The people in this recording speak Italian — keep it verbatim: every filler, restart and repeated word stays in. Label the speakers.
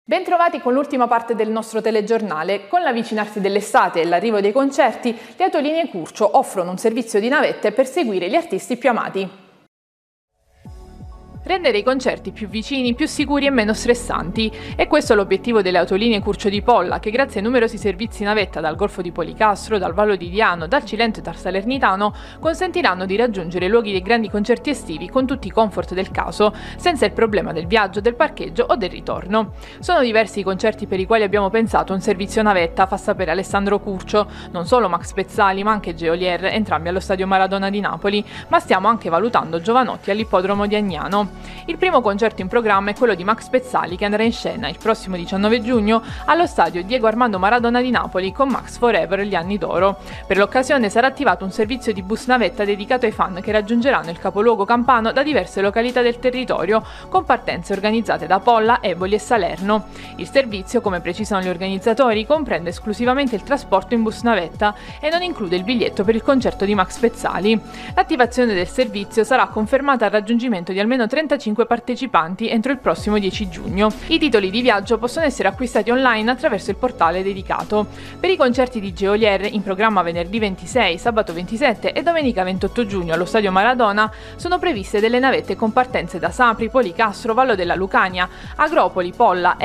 Speaker 1: Bentrovati con l'ultima parte del nostro telegiornale. Con l'avvicinarsi dell'estate e l'arrivo dei concerti, le Autolinee Curcio offrono un servizio di navette per seguire gli artisti più amati. Rendere i concerti più vicini, più sicuri e meno stressanti. E questo è l'obiettivo delle Autolinee Curcio di Polla, che grazie ai numerosi servizi navetta dal Golfo di Policastro, dal Vallo di Diano, dal Cilento e dal Salernitano, consentiranno di raggiungere i luoghi dei grandi concerti estivi con tutti i comfort del caso, senza il problema del viaggio, del parcheggio o del ritorno. Sono diversi i concerti per i quali abbiamo pensato un servizio navetta, fa sapere Alessandro Curcio. Non solo Max Pezzali, ma anche Geolier, entrambi allo Stadio Maradona di Napoli, ma stiamo anche valutando Giovanotti all'Ippodromo di Agnano. Il primo concerto in programma è quello di Max Pezzali, che andrà in scena il prossimo diciannove giugno allo stadio Diego Armando Maradona di Napoli con Max Forever gli anni d'oro. Per l'occasione sarà attivato un servizio di bus navetta dedicato ai fan che raggiungeranno il capoluogo campano da diverse località del territorio, con partenze organizzate da Polla, Eboli e Salerno. Il servizio, come precisano gli organizzatori, comprende esclusivamente il trasporto in bus navetta e non include il biglietto per il concerto di Max Pezzali. L'attivazione del servizio sarà confermata al raggiungimento di almeno trentacinque partecipanti entro il prossimo dieci giugno. I titoli di viaggio possono essere acquistati online attraverso il portale dedicato. Per i concerti di Geolier, in programma venerdì ventisei, sabato ventisette e domenica ventotto giugno allo Stadio Maradona, sono previste delle navette con partenze da Sapri, Policastro, Vallo della Lucania, Agropoli, Polla,